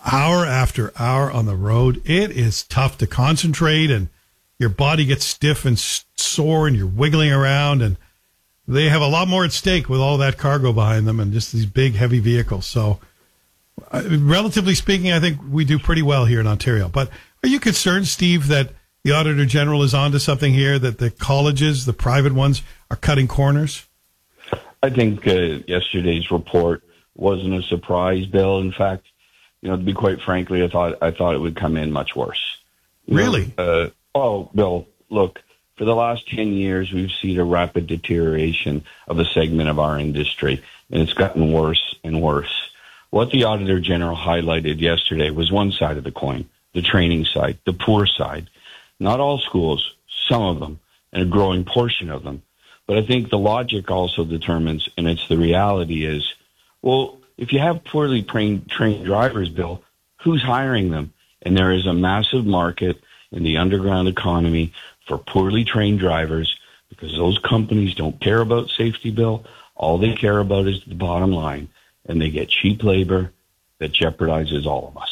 hour after hour on the road, it is tough to concentrate, and your body gets stiff and sore, and you're wiggling around, and they have a lot more at stake with all that cargo behind them and just these big, heavy vehicles. So, relatively speaking, I think we do pretty well here in Ontario. But are you concerned, Steve, that the Auditor General is onto something here, that the colleges, the private ones, are cutting corners? I think yesterday's report wasn't a surprise, Bill. In fact, to be quite frankly, I thought it would come in much worse. Really? Bill, look, for the last 10 years, we've seen a rapid deterioration of a segment of our industry, and it's gotten worse and worse. What the Auditor General highlighted yesterday was one side of the coin, the training side, the poor side. Not all schools, some of them, and a growing portion of them. But I think the logic also determines, and it's the reality is, well, if you have poorly trained drivers, Bill, who's hiring them? And there is a massive market in the underground economy for poorly trained drivers because those companies don't care about safety, Bill. All they care about is the bottom line, and they get cheap labor that jeopardizes all of us.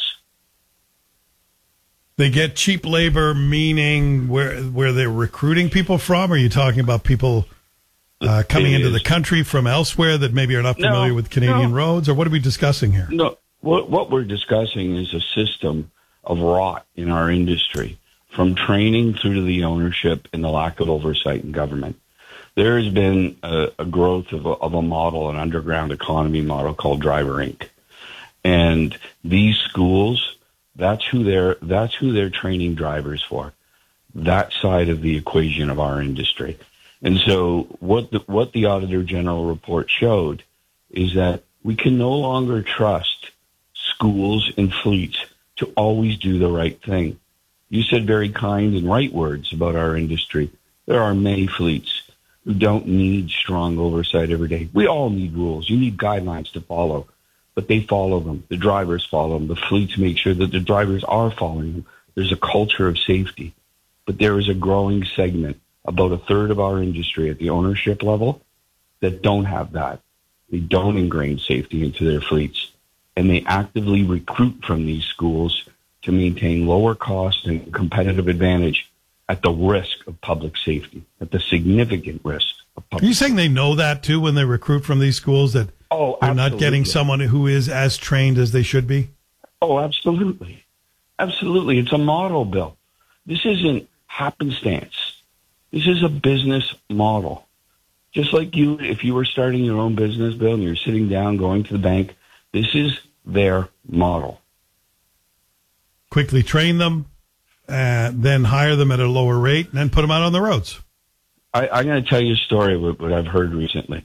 They get cheap labor, meaning where they're recruiting people from? Are you talking about people coming into the country from elsewhere that maybe are not familiar with Canadian roads? Or what are we discussing here? No, what we're discussing is a system of rot in our industry, from training through to the ownership and the lack of oversight in government. There has been a growth of a model, an underground economy model called Driver Inc. And these schools, that's who they're training drivers for. That side of the equation of our industry. And so what the Auditor General report showed is that we can no longer trust schools and fleets to always do the right thing. You said very kind and right words about our industry. There are many fleets who don't need strong oversight every day. We all need rules. You need guidelines to follow. But they follow them. The drivers follow them. The fleets make sure that the drivers are following them. There's a culture of safety. But there is a growing segment, about a third of our industry at the ownership level, that don't have that. They don't ingrain safety into their fleets. And they actively recruit from these schools to maintain lower cost and competitive advantage at the risk of public safety, at the significant risk of public safety. Are you saying they know that, too, when they recruit from these schools, that they're not getting someone who is as trained as they should be? Oh, absolutely. Absolutely. It's a model, Bill. This isn't happenstance. This is a business model. Just like you, if you were starting your own business, Bill, and you're sitting down, going to the bank, this is their model. Quickly train them, then hire them at a lower rate, and then put them out on the roads. I'm going to tell you a story of what I've heard recently.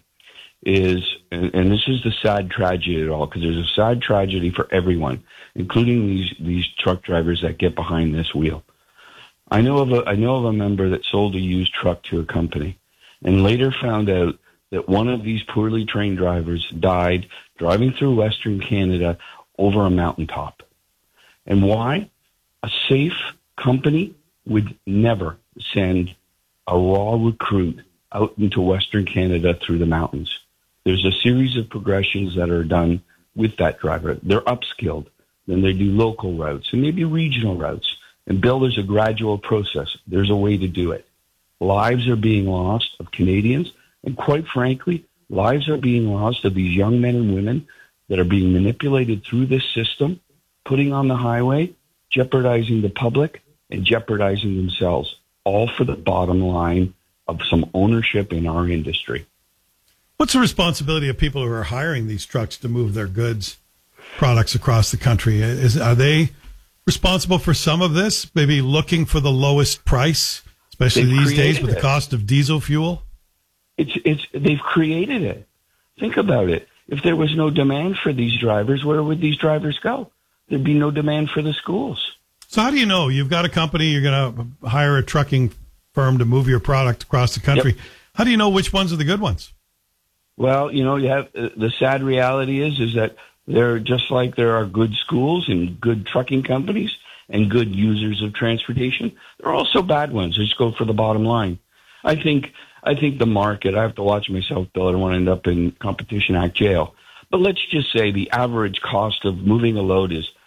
And this is the sad tragedy of it all, because there's a sad tragedy for everyone, including these truck drivers that get behind this wheel. I know of a member that sold a used truck to a company, and later found out that one of these poorly trained drivers died driving through Western Canada over a mountaintop. And why? A safe company would never send a raw recruit out into Western Canada through the mountains. There's a series of progressions that are done with that driver. They're upskilled. Then they do local routes and maybe regional routes. And Bill, there's a gradual process. There's a way to do it. Lives are being lost of Canadians. And quite frankly, lives are being lost of these young men and women that are being manipulated through this system, putting on the highway, jeopardizing the public and jeopardizing themselves, all for the bottom line of some ownership in our industry. What's the responsibility of people who are hiring these trucks to move their goods, products across the country? Are they responsible for some of this? Maybe looking for the lowest price, especially these days with the cost of diesel fuel? They've created it. Think about it. If there was no demand for these drivers, where would these drivers go? There'd be no demand for the schools. So how do you know? You've got a company, you're going to hire a trucking firm to move your product across the country. Yep. How do you know which ones are the good ones? Well, you have the sad reality is that they're just like there are good schools and good trucking companies and good users of transportation. There are also bad ones. Just go for the bottom line. I think the market, I have to watch myself, Bill. I don't want to end up in Competition Act jail. But let's just say the average cost of moving a load is